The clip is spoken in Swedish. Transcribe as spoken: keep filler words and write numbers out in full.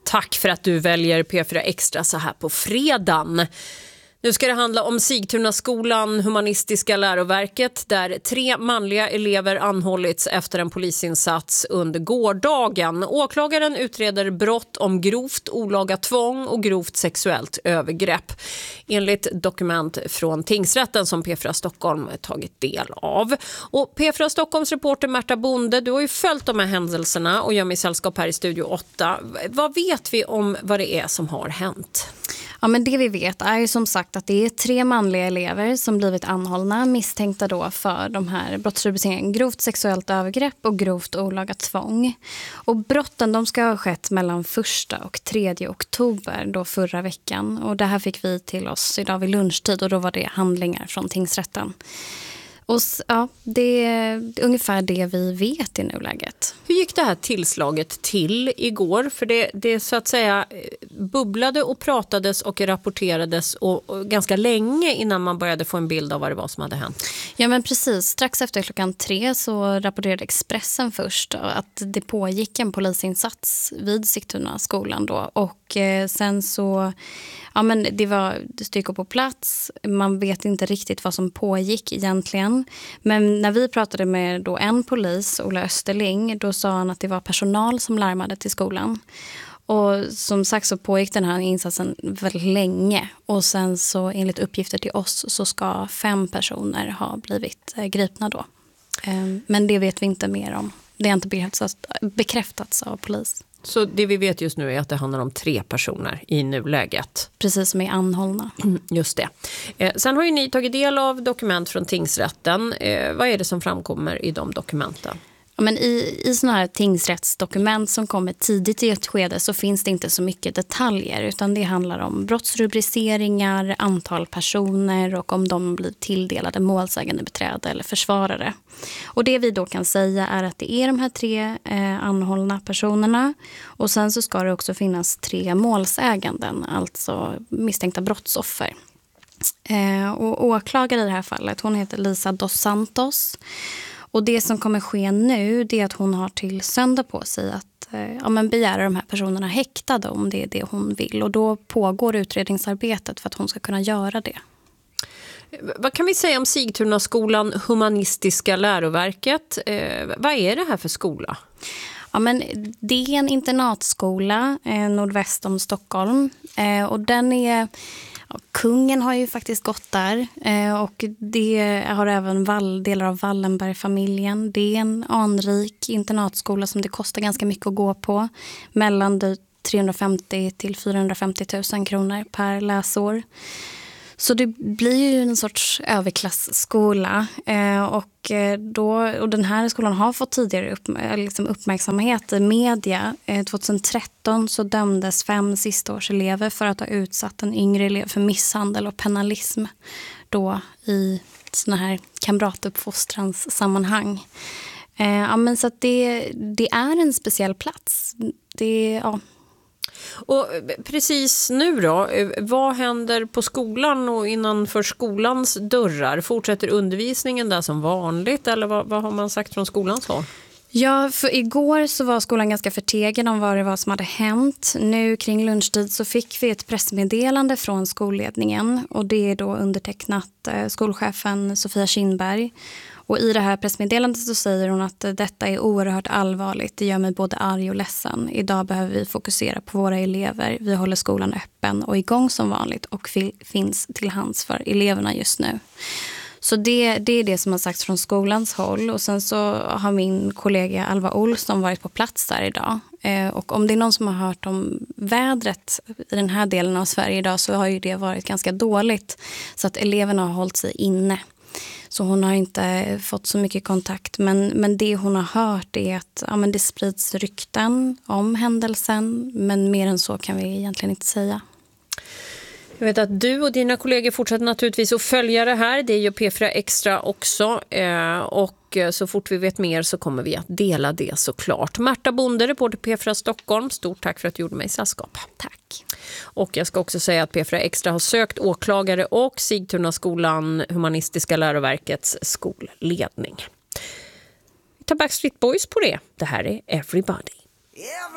Tack för att du väljer P fyra Extra så här på fredagen. Nu ska det handla om Sigtunaskolan, humanistiska läroverket, där tre manliga elever anhållits efter en polisinsats under gårdagen. Åklagaren utreder brott om grovt olaga tvång och grovt sexuellt övergrepp. Enligt dokument från tingsrätten som P fyra Stockholm tagit del av. Och P fyra Stockholms reporter Märta Bonde, du har ju följt de här händelserna och gör mig sällskap här i Studio åtta. Vad vet vi om vad det är som har hänt? Ja, men det vi vet är ju som sagt att det är tre manliga elever som blivit anhållna misstänkta då för de här brottsrubriceringarna grovt sexuellt övergrepp och grovt olaga tvång. Och brotten de ska ha skett mellan första och tredje oktober då förra veckan. Och det här fick vi till oss idag vid lunchtid och då var det handlingar från tingsrätten. Och ja, det är ungefär det vi vet i nuläget. Hur gick det här tillslaget till igår? För det, det så att säga bubblade och pratades och rapporterades och, och ganska länge innan man började få en bild av vad det var som hade hänt. Ja, men precis. Strax efter klockan tre så rapporterade Expressen först att det pågick en polisinsats vid Sigtunaskolan då. Och eh, sen så, ja men det var styrkor på plats. Man vet inte riktigt vad som pågick egentligen. Men när vi pratade med då en polis, Ola Österling, då sa han att det var personal som larmade till skolan. Och som sagt så pågick den här insatsen väldigt länge. Och sen så enligt uppgifter till oss så ska fem personer ha blivit gripna då. Men det vet vi inte mer om. Det har inte bekräftats, bekräftats av polis. Så det vi vet just nu är att det handlar om tre personer i nuläget. Precis, som är anhållna. Just det. Eh, sen har ju ni tagit del av dokument från tingsrätten. Eh, vad är det som framkommer i de dokumenten? Ja, men i, i sådana här tingsrättsdokument som kommer tidigt i ett skede så finns det inte så mycket detaljer utan det handlar om brottsrubriceringar, antal personer och om de blir tilldelade målsägande beträde eller försvarare. Och det vi då kan säga är att det är de här tre eh, anhållna personerna och sen så ska det också finnas tre målsäganden, alltså misstänkta brottsoffer. Eh, och åklagare i det här fallet, hon heter Lisa dos Santos. Och det som kommer ske nu det är att hon har till söndag på sig att eh, ja, men begära de här personerna häktade om det är det hon vill. Och då pågår utredningsarbetet för att hon ska kunna göra det. Vad kan vi säga om Sigtunaskolan, humanistiska läroverket? Eh, vad är det här för skola? Ja, men det är en internatskola eh, nordväst om Stockholm eh, och den är... Ja, kungen har ju faktiskt gått där eh, och det har även Wall, delar av Wallenberg-familjen. Det är en anrik internatskola som det kostar ganska mycket att gå på. Mellan trehundrafemtio till fyrahundrafemtio tusen kronor per läsår. Så det blir ju en sorts överklassskola eh, och, då, och den här skolan har fått tidigare upp, liksom uppmärksamhet i media. Eh, tjugohundratretton så dömdes fem sistaårselever för att ha utsatt en yngre elev för misshandel och penalism då i såna här kamratuppfostrans sammanhang. Eh, ja, men så att det, det är en speciell plats. Det, ja... Och precis nu då, vad händer på skolan och innanför skolans dörrar? Fortsätter undervisningen där som vanligt eller vad, vad har man sagt från skolans håll? Ja, för igår så var skolan ganska förtegen om vad det var som hade hänt. Nu kring lunchtid så fick vi ett pressmeddelande från skolledningen och det är då undertecknat skolchefen Sofia Kindberg. Och i det här pressmeddelandet så säger hon att detta är oerhört allvarligt. Det gör mig både arg och ledsen. Idag behöver vi fokusera på våra elever. Vi håller skolan öppen och igång som vanligt och finns till hands för eleverna just nu. Så det, det är det som har sagts från skolans håll. Och sen så har min kollega Alva Olsson varit på plats där idag. Eh, och om det är någon som har hört om vädret i den här delen av Sverige idag så har ju det varit ganska dåligt. Så att eleverna har hållit sig inne. Så hon har inte fått så mycket kontakt. Men, men det hon har hört är att ja, men det sprids rykten om händelsen. Men mer än så kan vi egentligen inte säga. Jag vet att du och dina kollegor fortsätter naturligtvis att följa det här. Det är ju P fyra Extra också. Eh, och så fort vi vet mer så kommer vi att dela det såklart. Märta Bonde, reporter P fyra Stockholm. Stort tack för att du gjorde mig i sällskap. Tack. Och jag ska också säga att P fyra Extra har sökt åklagare och Sigtunaskolan, humanistiska läroverkets skolledning. Vi tar Backstreet Boys på det. Det här är Everybody.